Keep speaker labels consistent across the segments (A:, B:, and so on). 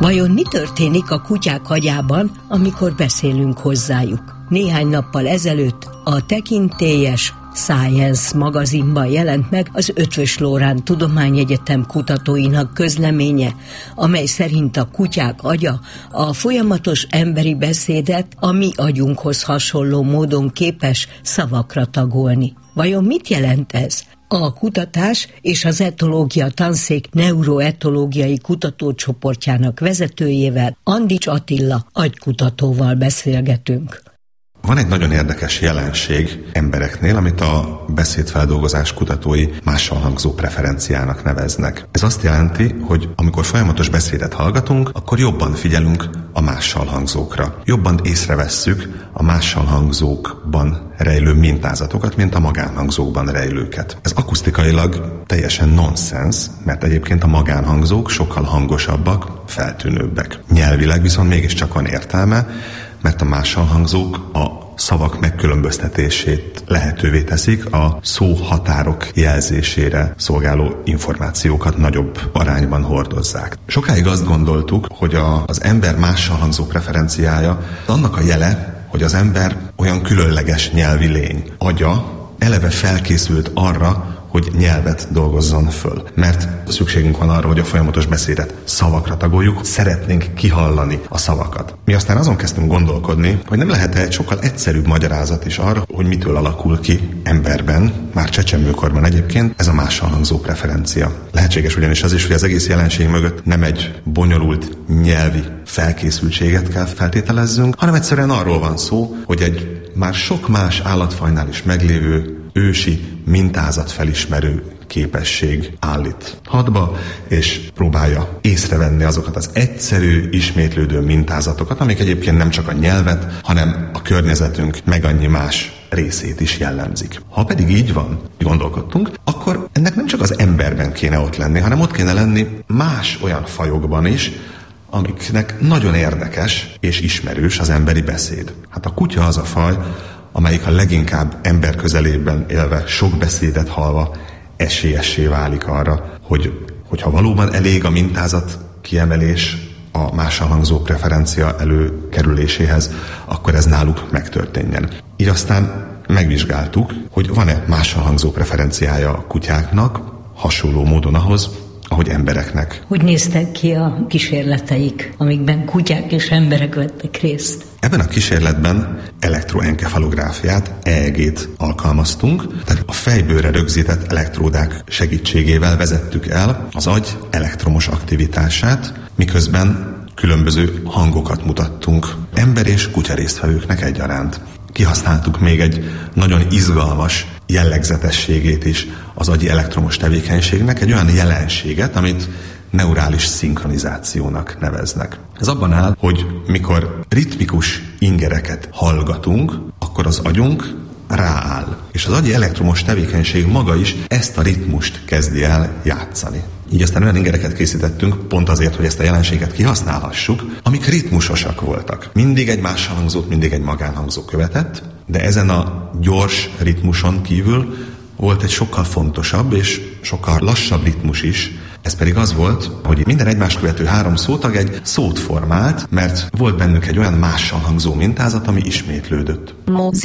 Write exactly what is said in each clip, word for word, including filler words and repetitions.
A: Vajon mi történik a kutyák agyában, amikor beszélünk hozzájuk? Néhány nappal ezelőtt a tekintélyes Science magazinban jelent meg az Eötvös Loránd Tudományegyetem kutatóinak közleménye, amely szerint a kutyák agya a folyamatos emberi beszédet a mi agyunkhoz hasonló módon képes szavakra tagolni. Vajon mit jelent ez? A kutatás és az etológia tanszék neuroetológiai kutatócsoportjának vezetőjével, Andics Attila agykutatóval beszélgetünk.
B: Van egy nagyon érdekes jelenség embereknél, amit a beszédfeldolgozás kutatói mással hangzó preferenciának neveznek. Ez azt jelenti, hogy amikor folyamatos beszédet hallgatunk, akkor jobban figyelünk a mással hangzókra. Jobban észrevesszük a mással hangzókban rejlő mintázatokat, mint a magánhangzókban rejlőket. Ez akusztikailag teljesen nonsens, mert egyébként a magánhangzók sokkal hangosabbak, feltűnőbbek. Nyelvileg viszont mégiscsak van értelme, mert a mással hangzók a szavak megkülönböztetését lehetővé teszik, a szóhatárok jelzésére szolgáló információkat nagyobb arányban hordozzák. Sokáig azt gondoltuk, hogy a, az ember mással hangzó preferenciája annak a jele, hogy az ember olyan különleges nyelvi lény. Agya eleve felkészült arra, hogy nyelvet dolgozzon föl. Mert szükségünk van arra, hogy a folyamatos beszédet szavakra tagoljuk, szeretnénk kihallani a szavakat. Mi aztán azon kezdtünk gondolkodni, hogy nem lehet-e egy sokkal egyszerűbb magyarázat is arra, hogy mitől alakul ki emberben, már csecsemőkorban egyébként, ez a mással hangzó preferencia. Lehetséges ugyanis az is, hogy az egész jelenség mögött nem egy bonyolult nyelvi felkészültséget kell feltételezzünk, hanem egyszerűen arról van szó, hogy egy már sok más állatfajnál is meglévő ősi mintázatfelismerő képesség állít hadba, és próbálja észrevenni azokat az egyszerű, ismétlődő mintázatokat, amik egyébként nem csak a nyelvet, hanem a környezetünk meg annyi más részét is jellemzik. Ha pedig így van, gondolkodtunk, akkor ennek nem csak az emberben kéne ott lenni, hanem ott kéne lenni más olyan fajokban is, amiknek nagyon érdekes és ismerős az emberi beszéd. Hát a kutya az a faj, amelyik a leginkább ember közelében élve, sok beszédet hallva esélyessé válik arra, hogy, hogyha valóban elég a mintázat kiemelés a mással hangzó preferencia előkerüléséhez, akkor ez náluk megtörténjen. Így aztán megvizsgáltuk, hogy van-e mással hangzó preferenciája a kutyáknak, hasonló módon ahhoz, ahogy embereknek.
A: Hogy néztek ki a kísérleteik, amikben kutyák és emberek vettek részt?
B: Ebben a kísérletben elektroenkefalográfiát, é e gét alkalmaztunk, tehát a fejbőrre rögzített elektródák segítségével vezettük el az agy elektromos aktivitását, miközben különböző hangokat mutattunk ember és kutya résztvevőknek egyaránt. Kihasználtuk még egy nagyon izgalmas jellegzetességét is az agyi elektromos tevékenységnek, egy olyan jelenséget, amit neurális szinkronizációnak neveznek. Ez abban áll, hogy mikor ritmikus ingereket hallgatunk, akkor az agyunk rááll, és az agyi elektromos tevékenység maga is ezt a ritmust kezdi el játszani. Így aztán olyan ingereket készítettünk, pont azért, hogy ezt a jelenséget kihasználhassuk, amik ritmusosak voltak. Mindig egy mással hangzót, mindig egy magánhangzó követett, de ezen a gyors ritmuson kívül volt egy sokkal fontosabb és sokkal lassabb ritmus is. Ez pedig az volt, hogy minden egymást követő három szótag egy szót formált, mert volt bennük egy olyan mással hangzó mintázat, ami ismétlődött.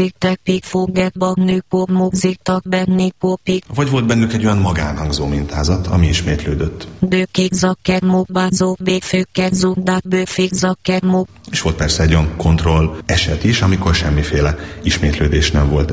B: Vagy volt bennük egy olyan magánhangzó mintázat, ami ismétlődött. És volt persze egy olyan kontroll eset is, amikor semmiféle ismétlődés nem volt.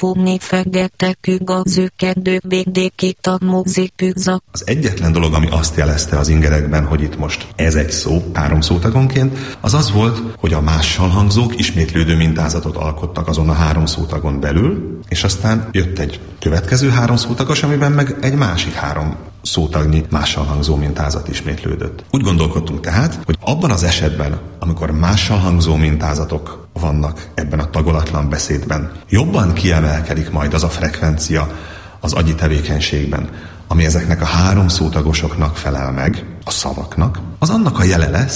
B: Az egyetlen dolog, ami azt jelezte az ingerekben, hogy itt most ez egy szó, három szótagonként, az az volt, hogy a mással hangzók ismétlődő mintázatot alkottak azon a három szótagon belül, és aztán jött egy következő három szótagos, amiben meg egy másik három szótagnyi mással hangzó mintázat ismétlődött. Úgy gondolkodtunk tehát, hogy abban az esetben, amikor mással hangzó mintázatok vannak ebben a tagolatlan beszédben, jobban kiemelkedik majd az a frekvencia az agyi tevékenységben, ami ezeknek a három szótagosoknak felel meg, a szavaknak, az annak a jele lesz,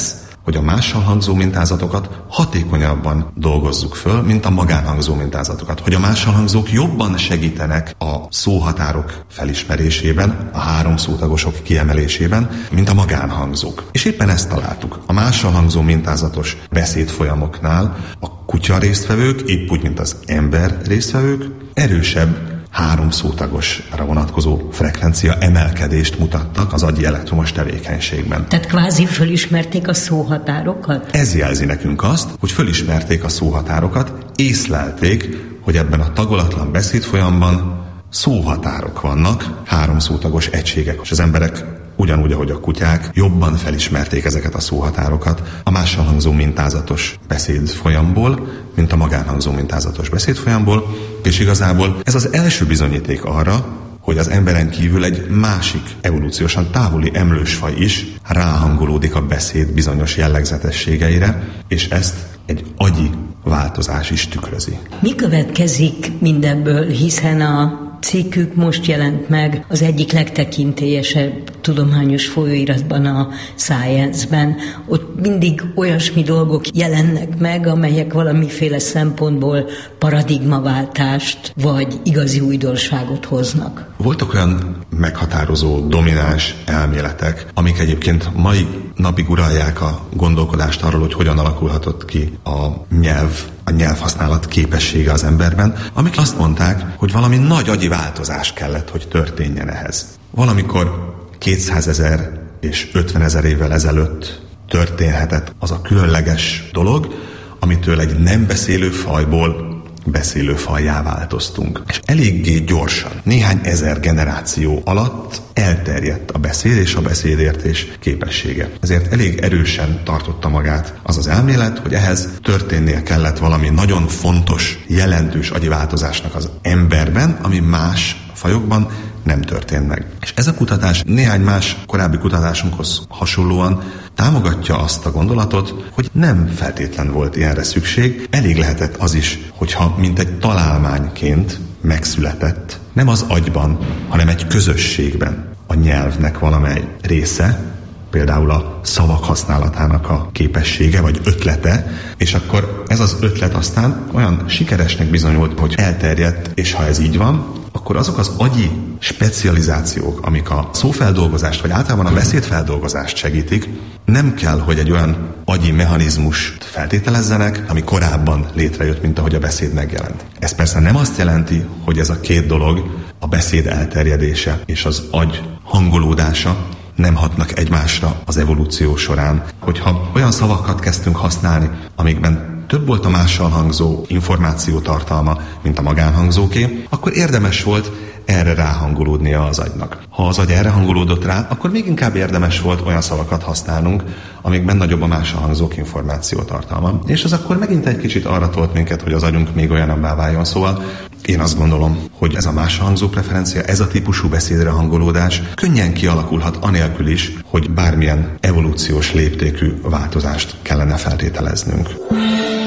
B: hogy a mással hangzó mintázatokat hatékonyabban dolgozzuk föl, mint a magánhangzó mintázatokat. Hogy a mással hangzók jobban segítenek a szóhatárok felismerésében, a három szótagosok kiemelésében, mint a magánhangzók. És éppen ezt találtuk. A mással hangzó mintázatos beszédfolyamoknál a kutya résztvevők, épp úgy, mint az ember résztvevők, erősebb három szótagosra vonatkozó frekvencia emelkedést mutattak az agyi elektromos tevékenységben.
A: Tehát kvázi fölismerték a szóhatárokat?
B: Ez jelzi nekünk azt, hogy fölismerték a szóhatárokat, észlelték, hogy ebben a tagolatlan beszédfolyamban szóhatárok vannak, három szótagos egységek, és az emberek ugyanúgy, ahogy a kutyák, jobban felismerték ezeket a szóhatárokat a mással hangzó mintázatos beszédfolyamból, mint a magánhangzó mintázatos beszédfolyamból, és igazából ez az első bizonyíték arra, hogy az emberen kívül egy másik evolúciósan távoli emlősfaj is ráhangolódik a beszéd bizonyos jellegzetességeire, és ezt egy agyi változás is tükrözi.
A: Mi következik mindebből, hiszen a cikkük most jelent meg az egyik legtekintélyesebb tudományos folyóiratban, a Science-ben. Ott mindig olyasmi dolgok jelennek meg, amelyek valamiféle szempontból paradigmaváltást vagy igazi újdonságot hoznak.
B: Voltak olyan meghatározó, domináns elméletek, amik egyébként mai napig uralják a gondolkodást arról, hogy hogyan alakulhatott ki a nyelv, a nyelvhasználat képessége az emberben, amik azt mondták, hogy valami nagy agyi változás kellett, hogy történjen ehhez. Valamikor kétszázezer és ötvenezer évvel ezelőtt történhetett az a különleges dolog, amitől egy nem beszélő fajból beszélő fajjá változtunk. És eléggé gyorsan, néhány ezer generáció alatt elterjedt a beszéd és a beszédértés képessége. Ezért elég erősen tartotta magát az az elmélet, hogy ehhez történnie kellett valami nagyon fontos, jelentős agyi változásnak az emberben, ami más fajokban nem történt meg. És ez a kutatás néhány más korábbi kutatásunkhoz hasonlóan támogatja azt a gondolatot, hogy nem feltétlen volt ilyenre szükség, elég lehetett az is, hogyha mint egy találmányként megszületett, nem az agyban, hanem egy közösségben a nyelvnek valamely része, például a szavak használatának a képessége vagy ötlete, és akkor ez az ötlet aztán olyan sikeresnek bizonyult, hogy elterjedt, és ha ez így van, akkor azok az agyi specializációk, amik a szófeldolgozást, vagy általában a beszédfeldolgozást segítik, nem kell, hogy egy olyan agyi mechanizmust feltételezzenek, ami korábban létrejött, mint ahogy a beszéd megjelent. Ez persze nem azt jelenti, hogy ez a két dolog, a beszéd elterjedése és az agy hangolódása nem hatnak egymásra az evolúció során. Hogyha olyan szavakat kezdtünk használni, amikben több volt a mással hangzó információ tartalma, mint a magánhangzóké, akkor érdemes volt erre ráhangolódnia az agynak. Ha az agy erre hangolódott rá, akkor még inkább érdemes volt olyan szavakat használnunk, amikben nagyobb a mással hangzók információ tartalma. És az akkor megint egy kicsit arra tolt minket, hogy az agyunk még olyanabbá váljon. Szóval én azt gondolom, hogy ez a mással hangzó preferencia, ez a típusú beszédre hangolódás könnyen kialakulhat anélkül is, hogy bármilyen evolúciós léptékű változást kellene feltételeznünk.